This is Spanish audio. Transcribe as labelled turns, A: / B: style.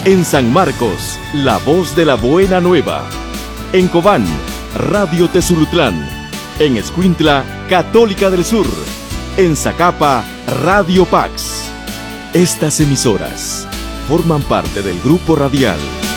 A: En San Marcos, La Voz de la Buena Nueva. En Cobán, Radio Tezurutlán. En Escuintla, Católica del Sur. En Zacapa, Radio Pax. Estas emisoras forman parte del Grupo Radial